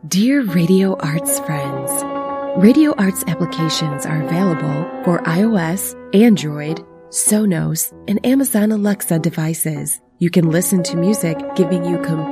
Dear Radio Arts friends, Radio Arts applications are available for iOS, Android, Sonos, and Amazon Alexa devices. You can listen to music giving you